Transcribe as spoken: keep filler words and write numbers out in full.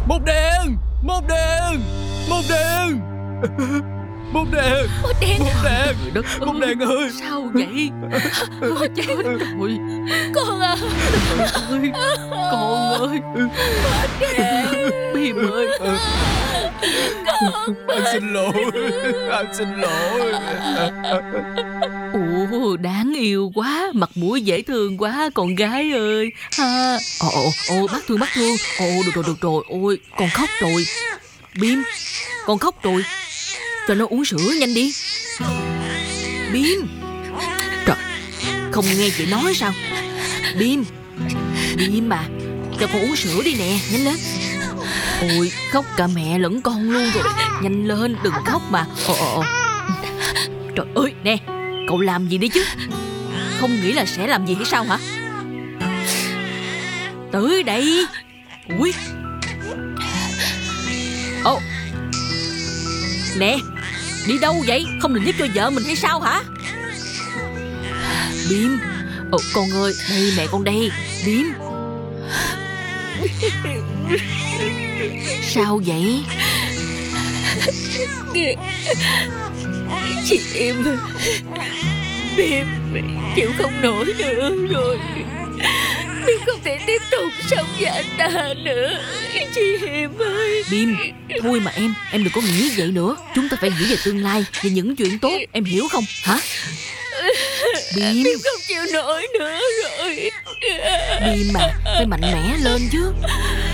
Một đèn. Một đèn. Một đèn. Một đèn. Một đèn. Một đèn. Trời đất Một ơi, đèn ơi. sao vậy? Ôi trời ơi. Con à. Ơi, con ơi. Bim ơi. Anh xin lỗi. Anh xin lỗi. Ồ, đáng yêu quá, mặt mũi dễ thương quá con gái ơi ha. Ồ ồ ồ, bác thương bác thương. Ồ, được rồi được rồi. Ôi, con khóc rồi. Bim, con khóc rồi. Cho nó uống sữa nhanh đi. Bim. Trời, không nghe chị nói sao? Bim, Bim mà, cho con uống sữa đi nè, nhanh lên. Ôi, khóc cả mẹ lẫn con luôn rồi. Nhanh lên, đừng khóc mà. Ồ ồ ồ. Trời ơi, nè, cậu làm gì đấy chứ? Không nghĩ là sẽ làm gì hay sao hả? Tới đây. Ui. Ồ. Nè, đi đâu vậy? Không định giúp cho vợ mình hay sao hả? Bim. Ồ, con ơi, đây mẹ con đây. Bim. Sao vậy? Chị em Bim chịu không nổi nữa rồi. Bim không thể tiếp tục sống với anh ta nữa. Chị em ơi. Bim, thôi mà em, em đừng có nghĩ vậy nữa. Chúng ta phải nghĩ về tương lai, về những chuyện tốt, em hiểu không, hả? Bim, Bim không chịu nổi nữa rồi. Bim mà, phải mạnh mẽ lên chứ.